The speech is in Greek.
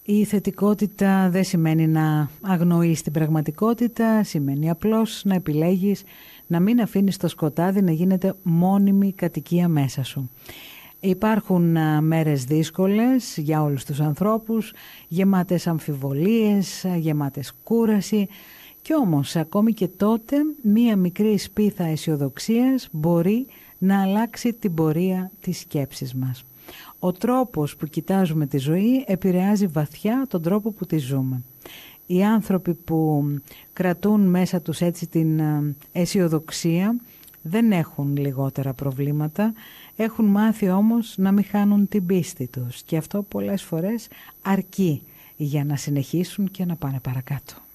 Η θετικότητα δεν σημαίνει να αγνοείς την πραγματικότητα, σημαίνει απλώς να επιλέγεις να μην αφήνεις το σκοτάδι να γίνεται μόνιμη κατοικία μέσα σου. Υπάρχουν μέρες δύσκολες για όλους τους ανθρώπους, γεμάτες αμφιβολίες, γεμάτες κούραση, και όμως ακόμη και τότε μία μικρή σπίθα αισιοδοξίας μπορεί να αλλάξει την πορεία της σκέψης μας. Ο τρόπος που κοιτάζουμε τη ζωή επηρεάζει βαθιά τον τρόπο που τη ζούμε. Οι άνθρωποι που κρατούν μέσα τους έτσι την αισιοδοξία δεν έχουν λιγότερα προβλήματα, έχουν μάθει όμως να μην χάνουν την πίστη τους και αυτό πολλές φορές αρκεί για να συνεχίσουν και να πάνε παρακάτω.